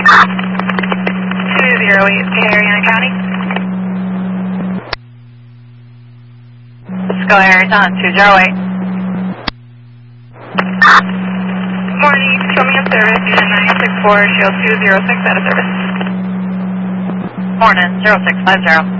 208 Mariana County. Let's go Arizona 208. Morning, show me in service, unit 964, shield 206 out of service. Morning, 0650.